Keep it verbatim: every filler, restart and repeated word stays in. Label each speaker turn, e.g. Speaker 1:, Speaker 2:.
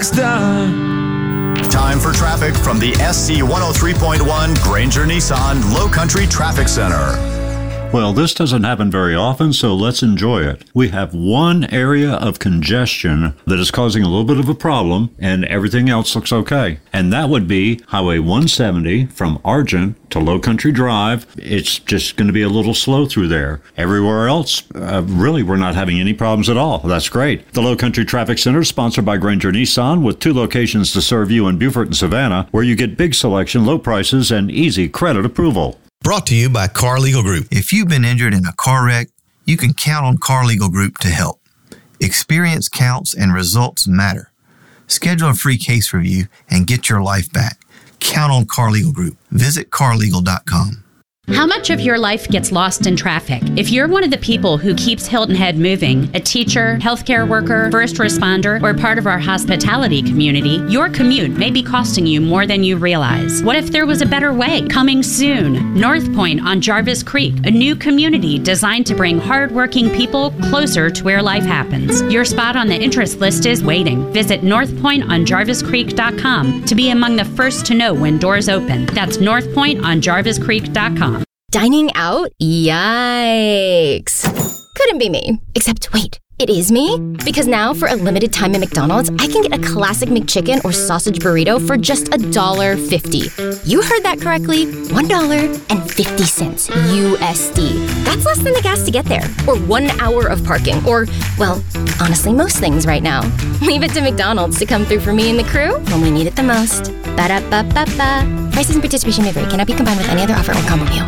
Speaker 1: next time.
Speaker 2: Time for traffic from the S C one oh three point one Granger Nissan Low Country Traffic Center.
Speaker 3: Well, this doesn't happen very often, so let's enjoy it. We have one area of congestion that is causing a little bit of a problem, and everything else looks okay. And that would be Highway one seventy from Argent to Low Country Drive. It's just going to be a little slow through there. Everywhere else, uh, really, we're not having any problems at all. That's great. The Low Country Traffic Center is sponsored by Granger Nissan, with two locations to serve you in Beaufort and Savannah, where you get big selection, low prices, and easy credit approval.
Speaker 4: Brought to you by Car Legal Group. If you've been injured in a car wreck, you can count on Car Legal Group to help. Experience counts and results matter. Schedule a free case review and get your life back. Count on Car Legal Group. Visit car legal dot com.
Speaker 5: How much of your life gets lost in traffic? If you're one of the people who keeps Hilton Head moving, a teacher, healthcare worker, first responder, or part of our hospitality community, your commute may be costing you more than you realize. What if there was a better way? Coming soon, North Point on Jarvis Creek, a new community designed to bring hardworking people closer to where life happens. Your spot on the interest list is waiting. Visit north point on jarvis creek dot com to be among the first to know when doors open. That's north point on jarvis creek dot com.
Speaker 6: Dining out? Yikes. Couldn't be me. Except, wait, it is me? Because now, for a limited time at McDonald's, I can get a classic McChicken or sausage burrito for just one dollar fifty. You heard that correctly. one dollar fifty U S D. That's less than the gas to get there. Or one hour of parking. Or, well, honestly, most things right now. Leave it to McDonald's to come through for me and the crew when we need it the most. Ba-da-ba-ba-ba. Prices and participation may vary. Cannot be combined with any other offer or combo meal.